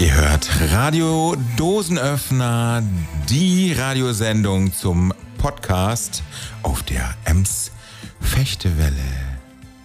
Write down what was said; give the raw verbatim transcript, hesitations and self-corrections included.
Ihr hört Radio Dosenöffner, die Radiosendung zum Podcast auf der Ems Fechtewelle.